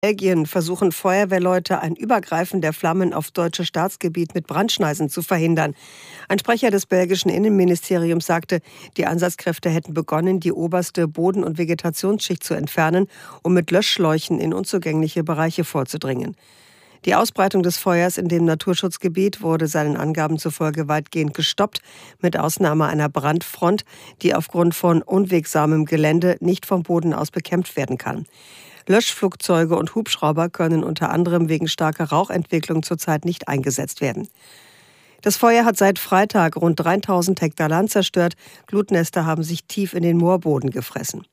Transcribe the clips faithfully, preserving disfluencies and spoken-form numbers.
Belgien versuchen Feuerwehrleute ein Übergreifen der Flammen auf deutsches Staatsgebiet mit Brandschneisen zu verhindern. Ein Sprecher des belgischen Innenministeriums sagte, die Einsatzkräfte hätten begonnen, die oberste Boden- und Vegetationsschicht zu entfernen, um mit Löschschläuchen in unzugängliche Bereiche vorzudringen. Die Ausbreitung des Feuers in dem Naturschutzgebiet wurde seinen Angaben zufolge weitgehend gestoppt, mit Ausnahme einer Brandfront, die aufgrund von unwegsamem Gelände nicht vom Boden aus bekämpft werden kann. Löschflugzeuge und Hubschrauber können unter anderem wegen starker Rauchentwicklung zurzeit nicht eingesetzt werden. Das Feuer hat seit Freitag rund dreitausend Hektar Land zerstört. Glutnester haben sich tief in den Moorboden gefressen.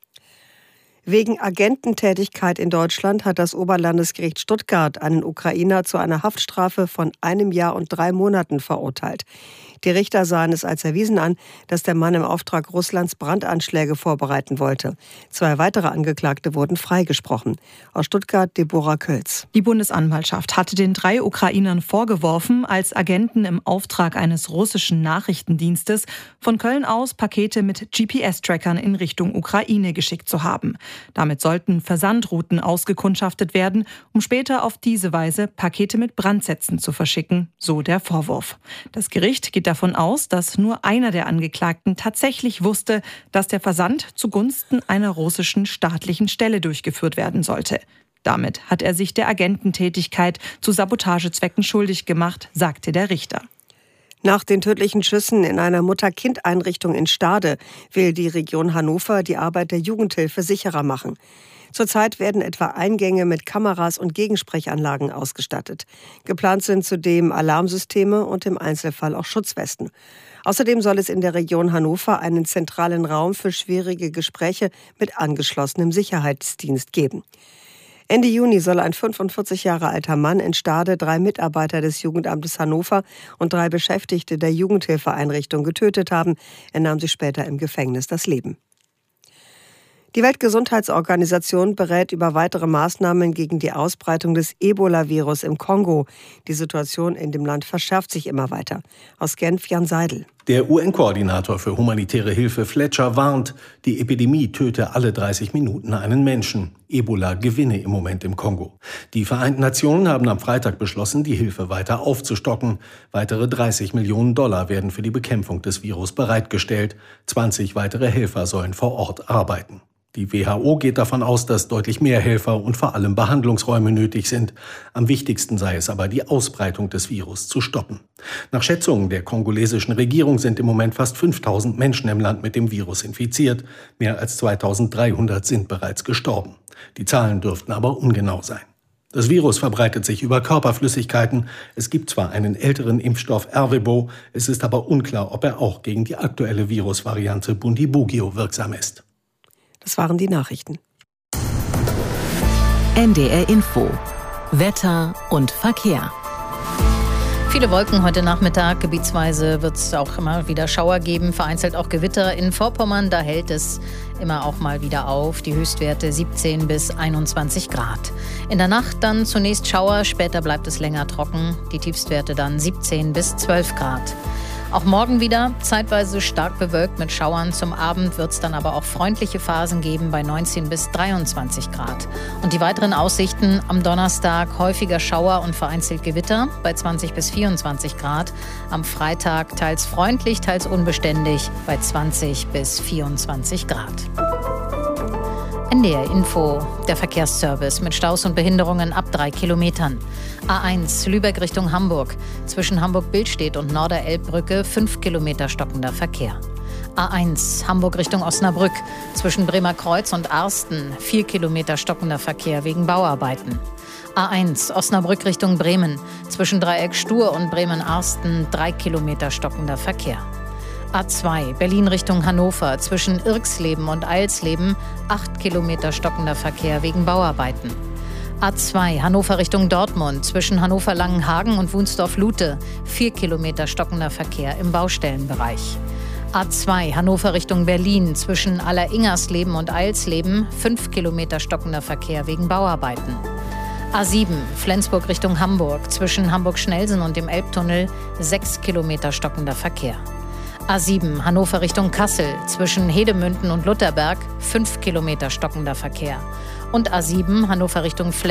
Wegen Agententätigkeit in Deutschland hat das Oberlandesgericht Stuttgart einen Ukrainer zu einer Haftstrafe von einem Jahr und drei Monaten verurteilt. Die Richter sahen es als erwiesen an, dass der Mann im Auftrag Russlands Brandanschläge vorbereiten wollte. Zwei weitere Angeklagte wurden freigesprochen. Aus Stuttgart Deborah Kölz. Die Bundesanwaltschaft hatte den drei Ukrainern vorgeworfen, als Agenten im Auftrag eines russischen Nachrichtendienstes von Köln aus Pakete mit G P S-Trackern in Richtung Ukraine geschickt zu haben. Damit sollten Versandrouten ausgekundschaftet werden, um später auf diese Weise Pakete mit Brandsätzen zu verschicken, so der Vorwurf. Das Gericht geht davon aus, dass nur einer der Angeklagten tatsächlich wusste, dass der Versand zugunsten einer russischen staatlichen Stelle durchgeführt werden sollte. Damit hat er sich der Agententätigkeit zu Sabotagezwecken schuldig gemacht, sagte der Richter. Nach den tödlichen Schüssen in einer Mutter-Kind-Einrichtung in Stade will die Region Hannover die Arbeit der Jugendhilfe sicherer machen. Zurzeit werden etwa Eingänge mit Kameras und Gegensprechanlagen ausgestattet. Geplant sind zudem Alarmsysteme und im Einzelfall auch Schutzwesten. Außerdem soll es in der Region Hannover einen zentralen Raum für schwierige Gespräche mit angeschlossenem Sicherheitsdienst geben. Ende Juni soll ein fünfundvierzig Jahre alter Mann in Stade drei Mitarbeiter des Jugendamtes Hannover und drei Beschäftigte der Jugendhilfeeinrichtung getötet haben. Er nahm sich später im Gefängnis das Leben. Die Weltgesundheitsorganisation berät über weitere Maßnahmen gegen die Ausbreitung des Ebola-Virus im Kongo. Die Situation in dem Land verschärft sich immer weiter. Aus Genf Jan Seidel. Der U N-Koordinator für humanitäre Hilfe Fletcher warnt, die Epidemie töte alle dreißig Minuten einen Menschen. Ebola gewinne im Moment im Kongo. Die Vereinten Nationen haben am Freitag beschlossen, die Hilfe weiter aufzustocken. Weitere dreißig Millionen Dollar werden für die Bekämpfung des Virus bereitgestellt. zwanzig weitere Helfer sollen vor Ort arbeiten. Die W H O geht davon aus, dass deutlich mehr Helfer und vor allem Behandlungsräume nötig sind. Am wichtigsten sei es aber, die Ausbreitung des Virus zu stoppen. Nach Schätzungen der kongolesischen Regierung sind im Moment fast fünftausend Menschen im Land mit dem Virus infiziert. Mehr als zweitausenddreihundert sind bereits gestorben. Die Zahlen dürften aber ungenau sein. Das Virus verbreitet sich über Körperflüssigkeiten. Es gibt zwar einen älteren Impfstoff Ervebo, es ist aber unklar, ob er auch gegen die aktuelle Virusvariante Bundibugyo wirksam ist. Das waren die Nachrichten. N D R Info. Wetter und Verkehr. Viele Wolken heute Nachmittag. Gebietsweise wird es auch immer wieder Schauer geben, vereinzelt auch Gewitter. In Vorpommern, da hält es immer auch mal wieder auf. Die Höchstwerte siebzehn bis einundzwanzig Grad. In der Nacht dann zunächst Schauer, später bleibt es länger trocken. Die Tiefstwerte dann siebzehn bis zwölf Grad. Auch morgen wieder zeitweise stark bewölkt mit Schauern. Zum Abend wird es dann aber auch freundliche Phasen geben bei neunzehn bis dreiundzwanzig Grad. Und die weiteren Aussichten am Donnerstag häufiger Schauer und vereinzelt Gewitter bei zwanzig bis vierundzwanzig Grad. Am Freitag teils freundlich, teils unbeständig bei zwanzig bis vierundzwanzig Grad. N D R Info, der Verkehrsservice mit Staus und Behinderungen ab drei Kilometern. A eins, Lübeck Richtung Hamburg. Zwischen Hamburg-Billstedt und Norderelbbrücke fünf Kilometer stockender Verkehr. A eins, Hamburg Richtung Osnabrück. Zwischen Bremerkreuz und Arsten vier Kilometer stockender Verkehr wegen Bauarbeiten. A eins, Osnabrück Richtung Bremen. Zwischen Dreieck Stur und Bremen-Arsten drei Kilometer stockender Verkehr. A zwei, Berlin Richtung Hannover, zwischen Irxleben und Eilsleben, acht Kilometer stockender Verkehr wegen Bauarbeiten. A zwei, Hannover Richtung Dortmund, zwischen Hannover-Langenhagen und Wunsdorf-Lute, vier Kilometer stockender Verkehr im Baustellenbereich. A zwei, Hannover Richtung Berlin, zwischen Aller-Ingersleben und Eilsleben, fünf Kilometer stockender Verkehr wegen Bauarbeiten. A sieben, Flensburg Richtung Hamburg, zwischen Hamburg-Schnelsen und dem Elbtunnel, sechs Kilometer stockender Verkehr. A sieben, Hannover Richtung Kassel, zwischen Hedemünden und Lutherberg, fünf Kilometer stockender Verkehr. Und A sieben Hannover Richtung Flensburg.